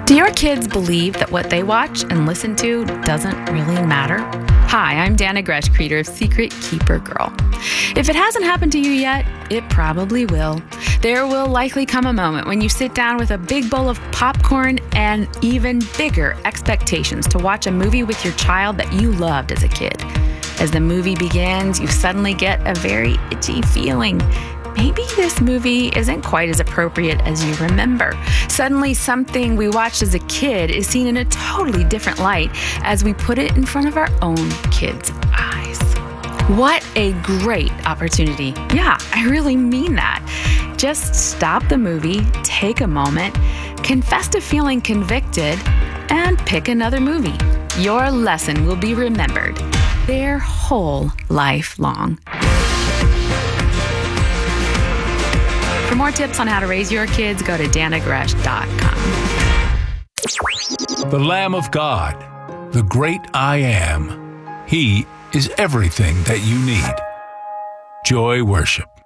Do your kids believe that what they watch and listen to doesn't really matter? Hi, I'm Dana Gresh, creator of Secret Keeper Girl. If it hasn't happened to you yet, it probably will. There will likely come a moment when you sit down with a big bowl of popcorn and even bigger expectations to watch a movie with your child that you loved as a kid. As the movie begins, you suddenly get a very itchy feeling. Maybe this movie isn't quite as appropriate as you remember. Suddenly, something we watched as a kid is seen in a totally different light as we put it in front of our own kids' eyes. What a great opportunity. Yeah, I really mean that. Just stop the movie, take a moment, confess to feeling convicted, and pick another movie. Your lesson will be remembered their whole life long. For more tips on how to raise your kids, go to danagresh.com. The Lamb of God, the great I Am. He is everything that you need. Joy Worship.